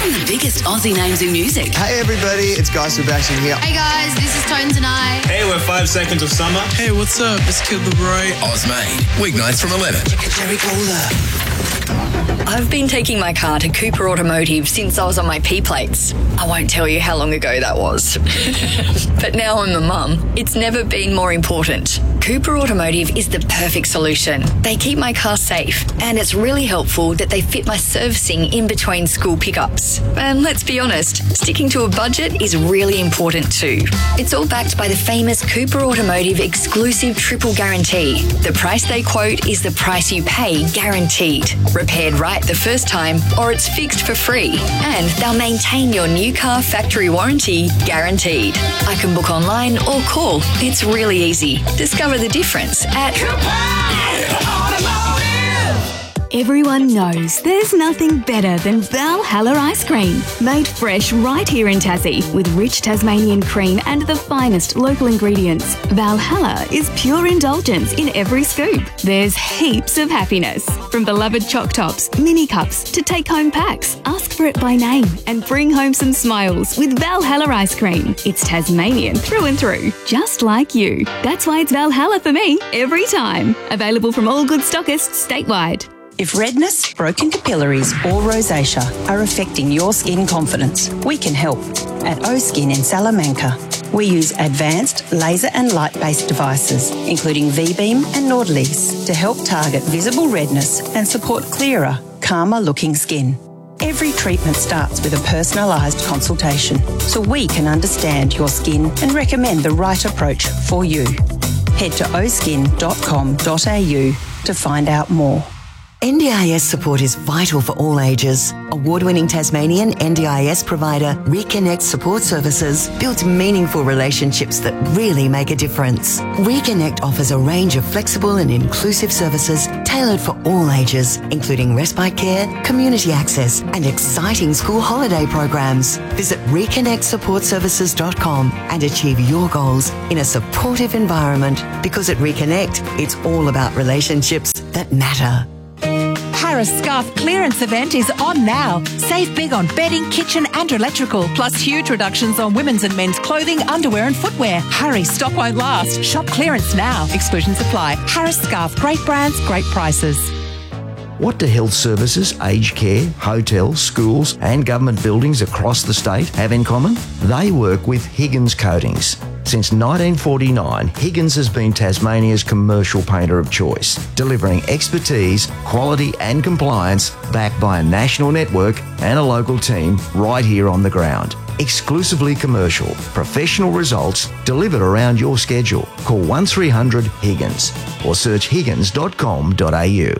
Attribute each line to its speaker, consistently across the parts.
Speaker 1: From the biggest Aussie names in music.
Speaker 2: Hey everybody, it's Guy Sebastian here.
Speaker 3: Hey guys, this is Tones and I.
Speaker 4: Hey, we're 5 Seconds of Summer.
Speaker 5: Hey, what's up? It's Kid LeRoy.
Speaker 6: Ozmade, weeknights from 11.
Speaker 2: Jerry Calder.
Speaker 7: I've been taking my car to Cooper Automotive since I was on my P-plates. I won't tell you how long ago that was. But now I'm a mum. It's never been more important. Cooper Automotive is the perfect solution. They keep my car safe, and it's really helpful that they fit my servicing in between school pickups. And let's be honest, sticking to a budget is really important too. It's all backed by the famous Cooper Automotive exclusive triple guarantee. The price they quote is the price you pay, guaranteed. Repaired right the first time, or it's fixed for free. And they'll maintain your new car factory warranty, guaranteed. I can book online or call. It's really easy. Discover the difference at
Speaker 8: Everyone knows there's nothing better than Valhalla ice cream. Made fresh right here in Tassie with rich Tasmanian cream and the finest local ingredients. Valhalla is pure indulgence in every scoop. There's heaps of happiness. From beloved choc tops, mini cups to take-home packs. Ask for it by name and bring home some smiles with Valhalla ice cream. It's Tasmanian through and through, just like you. That's why it's Valhalla for me every time. Available from all good stockists statewide.
Speaker 9: If redness, broken capillaries or rosacea are affecting your skin confidence, we can help. At O-Skin in Salamanca, we use advanced laser and light-based devices, including V-Beam and Nautilus, to help target visible redness and support clearer, calmer-looking skin. Every treatment starts with a personalised consultation, so we can understand your skin and recommend the right approach for you. Head to oskin.com.au to find out more.
Speaker 10: NDIS support is vital for all ages. Award-winning Tasmanian NDIS provider Reconnect Support Services builds meaningful relationships that really make a difference. Reconnect offers a range of flexible and inclusive services tailored for all ages, including respite care, community access, and exciting school holiday programs. Visit reconnectsupportservices.com and achieve your goals in a supportive environment, because at Reconnect, it's all about relationships that matter.
Speaker 11: Harris Scarf clearance event is on now. Save big on bedding, kitchen and electrical, plus huge reductions on women's and men's clothing, underwear and footwear. Hurry, stock won't last. Shop clearance now. Exclusions apply. Harris Scarf, great brands, great prices.
Speaker 12: What do health services, aged care, hotels, schools and government buildings across the state have in common? They work with Higgins Coatings. Since 1949, Higgins has been Tasmania's commercial painter of choice, delivering expertise, quality and compliance backed by a national network and a local team right here on the ground. Exclusively commercial, professional results delivered around your schedule. Call 1300 Higgins or search higgins.com.au.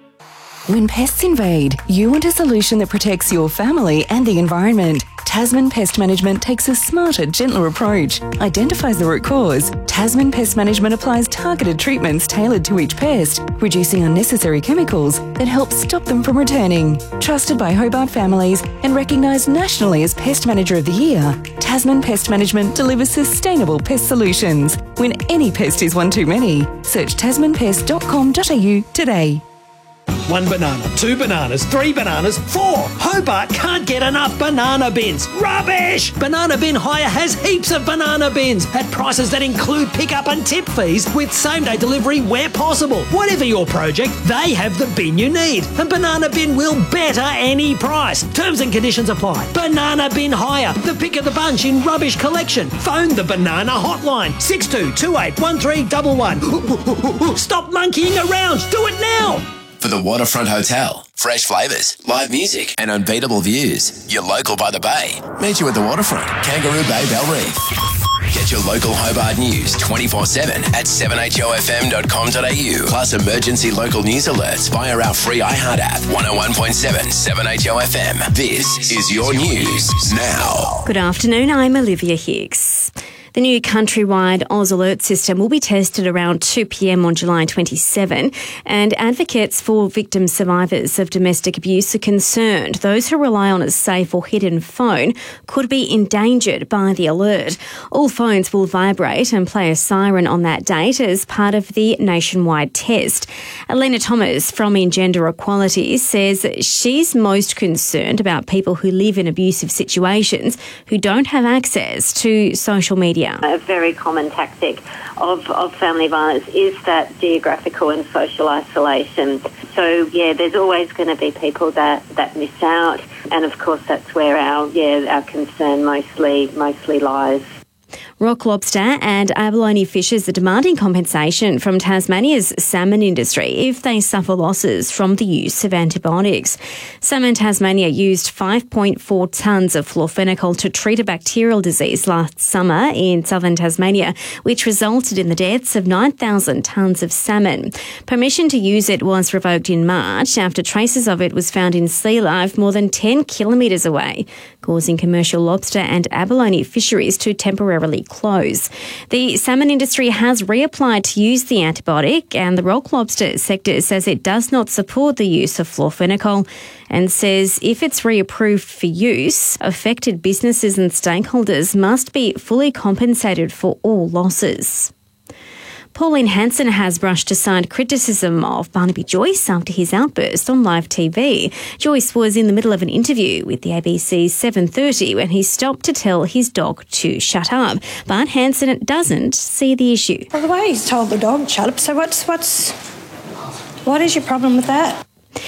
Speaker 13: When pests invade, you want a solution that protects your family and the environment. Tasman Pest Management takes a smarter, gentler approach, identifies the root cause. Tasman Pest Management applies targeted treatments tailored to each pest, reducing unnecessary chemicals that help stop them from returning. Trusted by Hobart families and recognised nationally as Pest Manager of the Year, Tasman Pest Management delivers sustainable pest solutions. When any pest is one too many, search tasmanpest.com.au today.
Speaker 14: 1 banana, 2 bananas, 3 bananas, 4. Hobart can't get enough banana bins. Rubbish! Banana Bin Hire has heaps of banana bins at prices that include pickup and tip fees with same-day delivery where possible. Whatever your project, they have the bin you need. And Banana Bin will better any price. Terms and conditions apply. Banana Bin Hire, the pick of the bunch in rubbish collection. Phone the Banana Hotline, 62281311. Stop monkeying around. Do it now.
Speaker 6: For the Waterfront Hotel, fresh flavours, live music and unbeatable views. You're local by the bay. Meet you at the Waterfront, Kangaroo Bay, Bell Reef. Get your local Hobart news 24/7 at 7hofm.com.au. Plus emergency local news alerts via our free iHeart app. 101.7 7HOFM. This is your news now.
Speaker 15: Good afternoon, I'm Olivia Hicks.
Speaker 4: The new countrywide Oz Alert system will be tested around 2 p.m. on July 27, and advocates for victim survivors of domestic abuse are concerned those who rely on a safe or hidden phone could be endangered by the alert. All phones will vibrate and play a siren on that date as part of the nationwide test. Elena Thomas from Engender Equality says she's most concerned about people who live in abusive situations who don't have access to social media.
Speaker 15: A very common tactic of family violence is that geographical and social isolation. So, there's always going to be people that miss out, and of course that's where our concern mostly lies.
Speaker 4: Rock lobster and abalone fishers are demanding compensation from Tasmania's salmon industry if they suffer losses from the use of antibiotics. Salmon Tasmania used 5.4 tonnes of florfenicol to treat a bacterial disease last summer in southern Tasmania, which resulted in the deaths of 9,000 tonnes of salmon. Permission to use it was revoked in March after traces of it was found in sea life more than 10 kilometres away, causing commercial lobster and abalone fisheries to temporarily close. The salmon industry has reapplied to use the antibiotic, and the rock lobster sector says it does not support the use of florfenicol and says if it's reapproved for use, affected businesses and stakeholders must be fully compensated for all losses. Pauline Hanson has brushed aside criticism of Barnaby Joyce after his outburst on live TV. Joyce was in the middle of an interview with the ABC's 7:30 when he stopped to tell his dog to shut up. But Hanson doesn't see the issue.
Speaker 16: Well, the way he's told the dog to shut up, so what is your problem with that?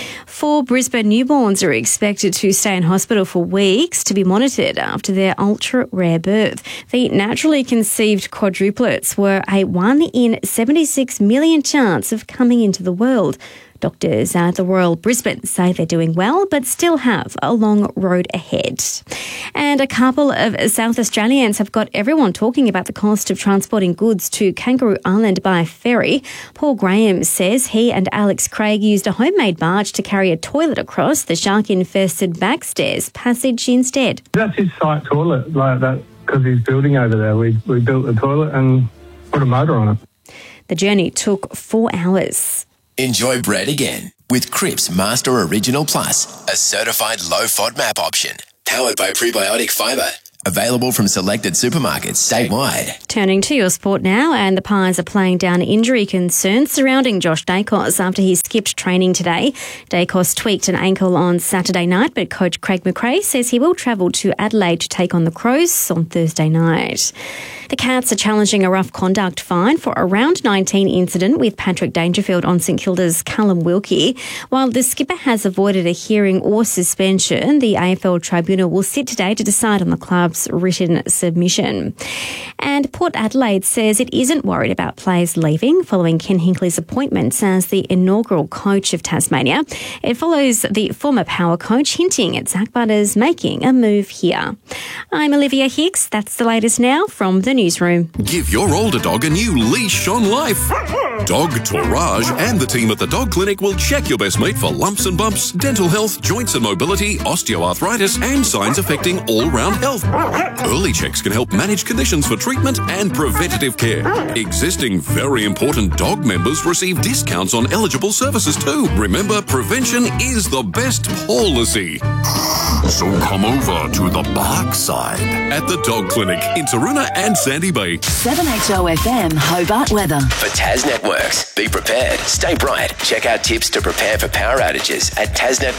Speaker 4: 4 Brisbane newborns are expected to stay in hospital for weeks to be monitored after their ultra-rare birth. The naturally conceived quadruplets were a 1 in 76 million chance of coming into the world. Doctors at the Royal Brisbane say they're doing well, but still have a long road ahead. And a couple of South Australians have got everyone talking about the cost of transporting goods to Kangaroo Island by ferry. Paul Graham says he and Alex Craig used a homemade barge to carry a toilet across the shark-infested backstairs passage instead.
Speaker 17: That's his site toilet, like that, because he's building over there. We built the toilet and put a motor on it.
Speaker 4: The journey took 4 hours.
Speaker 6: Enjoy bread again with Cripps Master Original Plus, a certified low FODMAP option, powered by prebiotic fibre. Available from selected supermarkets statewide.
Speaker 4: Turning to your sport now, and the Pies are playing down injury concerns surrounding Josh Dacos after he skipped training today. Dacos tweaked an ankle on Saturday night, but coach Craig McRae says he will travel to Adelaide to take on the Crows on Thursday night. The Cats are challenging a rough conduct fine for a round 19 incident with Patrick Dangerfield on St Kilda's Callum Wilkie. While the skipper has avoided a hearing or suspension, the AFL Tribunal will sit today to decide on the club's written submission. And Port Adelaide says it isn't worried about players leaving following Ken Hinkley's appointment as the inaugural coach of Tasmania. It follows the former Power coach hinting at Zach Butters making a move here. I'm Olivia Hicks. That's the latest now from the newsroom.
Speaker 18: Give your older dog a new leash on life. Dog Tourage and the team at the Dog Clinic will check your best mate for lumps and bumps, dental health, joints and mobility, osteoarthritis and signs affecting all-round health. Early checks can help manage conditions for treatment and preventative care. Existing very important dog members receive discounts on eligible services too. Remember, prevention is the best policy. So come over to the bark side at the Dog Clinic in Taroona and Sandy Bay.
Speaker 1: 7HO FM Hobart weather.
Speaker 6: For Tas Networks, be prepared, stay bright. Check out tips to prepare for power outages at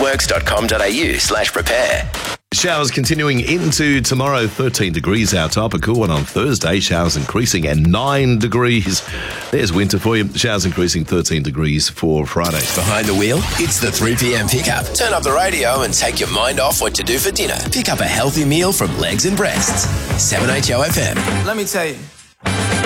Speaker 6: tasnetworks.com.au/prepare.
Speaker 19: Showers continuing into tomorrow, 13 degrees our top, a cool one on Thursday, showers increasing and 9 degrees. There's winter for you, showers increasing 13 degrees for Friday.
Speaker 6: Behind the wheel, it's the 3 p.m. pickup. Turn up the radio and take your mind off what to do for dinner. Pick up a healthy meal from Legs and Breasts. 7HO FM.
Speaker 20: Let me tell you.